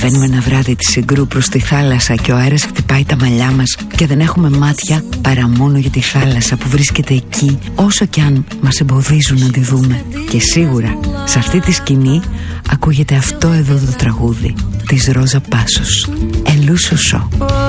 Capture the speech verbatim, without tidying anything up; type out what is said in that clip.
Ανεβαίνουμε ένα βράδυ τη Συγκρού προς τη θάλασσα και ο αέρας χτυπάει τα μαλλιά μας και δεν έχουμε μάτια παρά μόνο για τη θάλασσα που βρίσκεται εκεί, όσο κι αν μας εμποδίζουν να τη δούμε. Και σίγουρα σε αυτή τη σκηνή ακούγεται αυτό εδώ το τραγούδι της Ρόζα Πάσος, Ελούσοσο.